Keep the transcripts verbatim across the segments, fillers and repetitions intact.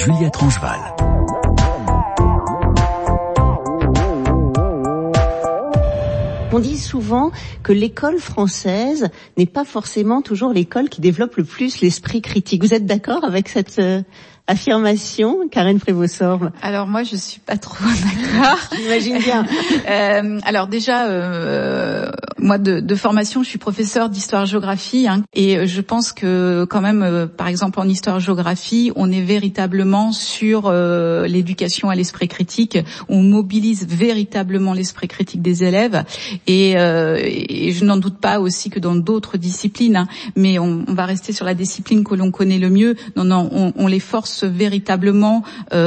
Juliette Rangeval. On dit souvent que l'école française n'est pas forcément toujours l'école qui développe le plus l'esprit critique. Vous êtes d'accord avec cette euh, affirmation, Karen Prévost-Sorbe? Alors moi, je suis pas trop d'accord. J'imagine bien. euh, alors déjà, euh, moi de, de formation, je suis professeure d'histoire-géographie, hein, et je pense que quand même, euh, par exemple en histoire-géographie, on est véritablement sur euh, l'éducation à l'esprit critique. On mobilise véritablement l'esprit critique des élèves, et, euh, et je n'en doute pas aussi que dans d'autres disciplines, hein, mais on, on va rester sur la discipline que l'on connaît le mieux. Non, non, on, on les force véritablement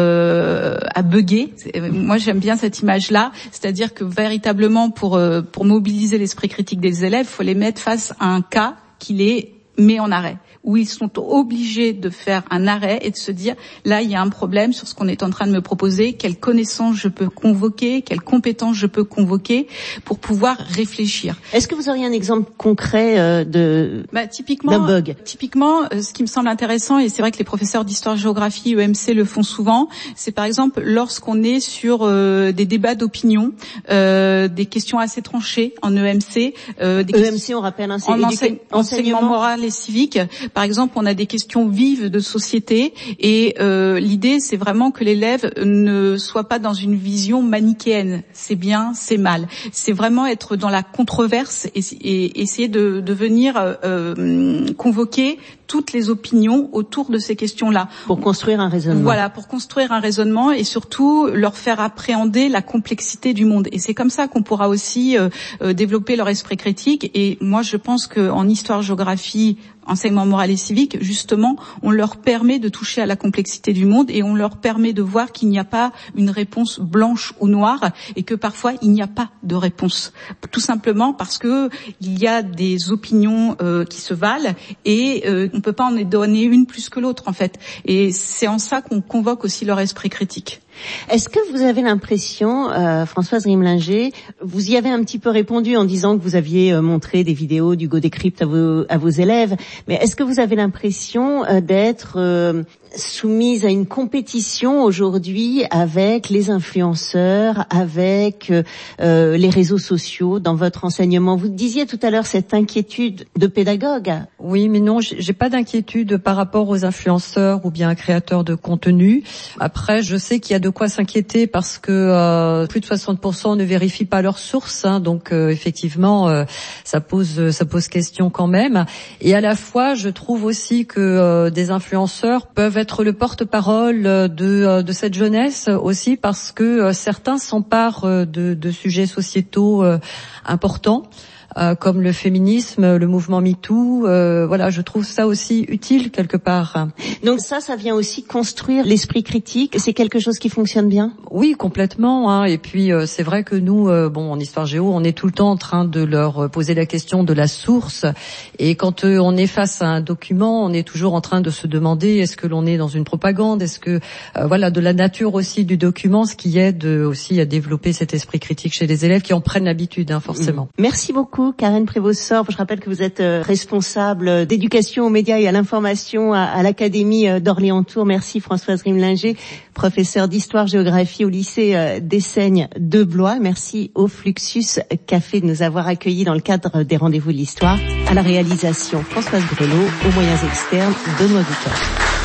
euh, à bugger. Moi, j'aime bien cette image-là, c'est-à-dire que véritablement, pour euh, pour mobiliser l'esprit critique des élèves, il faut les mettre face à un cas qui les met en arrêt, où ils sont obligés de faire un arrêt et de se dire, là, il y a un problème sur ce qu'on est en train de me proposer, quelles connaissances je peux convoquer, quelles compétences je peux convoquer pour pouvoir réfléchir. Est-ce que vous auriez un exemple concret euh, de bah, typiquement, d'un bug? Typiquement, euh, ce qui me semble intéressant, et c'est vrai que les professeurs d'histoire-géographie, E M C, le font souvent, c'est par exemple lorsqu'on est sur euh, des débats d'opinion, euh, des questions assez tranchées en E M C. Euh, des E M C, on rappelle, hein, c'est en éduca- enseigne- enseignement moral et civique. Par exemple, on a des questions vives de société, et euh, l'idée, c'est vraiment que l'élève ne soit pas dans une vision manichéenne. C'est bien, c'est mal. C'est vraiment être dans la controverse et, et essayer de, de venir euh, convoquer toutes les opinions autour de ces questions-là. Pour construire un raisonnement. Voilà, pour construire un raisonnement et surtout leur faire appréhender la complexité du monde. Et c'est comme ça qu'on pourra aussi euh, euh, développer leur esprit critique. Et moi, je pense qu'en histoire-géographie, enseignement moral et civique, justement, on leur permet de toucher à la complexité du monde et on leur permet de voir qu'il n'y a pas une réponse blanche ou noire et que parfois il n'y a pas de réponse. Tout simplement parce que il y a des opinions euh, qui se valent et euh, on peut pas en donner une plus que l'autre en fait. Et c'est en ça qu'on convoque aussi leur esprit critique. Est-ce que vous avez l'impression, euh, Françoise Rimlinger, vous y avez un petit peu répondu en disant que vous aviez euh, montré des vidéos d'Hugo Décrypte à vos, à vos élèves, mais est-ce que vous avez l'impression euh, d'être euh, soumise à une compétition aujourd'hui avec les influenceurs, avec euh, les réseaux sociaux dans votre enseignement? Vous disiez tout à l'heure cette inquiétude de pédagogue. Oui, mais non, j'ai pas d'inquiétude par rapport aux influenceurs ou bien créateurs de contenu. Après, je sais qu'il y a de quoi s'inquiéter parce que euh, plus de soixante pour cent ne vérifient pas leurs sources, hein, donc euh, effectivement, euh, ça pose ça pose question quand même. Et à la fois, je trouve aussi que euh, des influenceurs peuvent être le porte-parole de, de cette jeunesse aussi parce que certains s'emparent de, de sujets sociétaux importants. Euh, comme le féminisme, le mouvement MeToo, euh, voilà, je trouve ça aussi utile quelque part. Donc ça, ça vient aussi construire l'esprit critique. C'est quelque chose qui fonctionne bien? Oui, complètement. Hein. Et puis euh, c'est vrai que nous, euh, bon, en histoire géo, on est tout le temps en train de leur poser la question de la source. Et quand euh, on est face à un document, on est toujours en train de se demander est-ce que l'on est dans une propagande, est-ce que euh, voilà, de la nature aussi du document, ce qui aide euh, aussi à développer cet esprit critique chez les élèves qui en prennent l'habitude, hein, forcément. Merci beaucoup. Karen Prévost-Sorbe, je rappelle que vous êtes euh, responsable d'éducation aux médias et à l'information à, à l'Académie euh, d'Orléans-Tours. Merci Françoise Rimlinger, professeure d'histoire-géographie au lycée euh, d'Essaignes de Blois. Merci au Fluxus Café de nous avoir accueillis dans le cadre des rendez-vous de l'histoire. À la réalisation, Françoise Grelot, aux moyens externes, Benoît Ducas.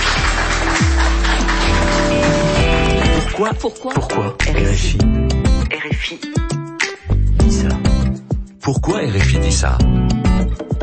Pourquoi Pourquoi Pourquoi R F I R F I dit ça Pourquoi R F I dit ça